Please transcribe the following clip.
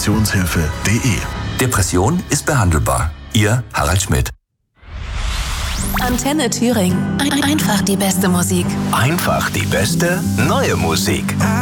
Depressionshilfe.de. Depression ist behandelbar. Ihr Harald Schmidt. Antenne Thüringen. Einfach die beste Musik. Einfach die beste neue Musik.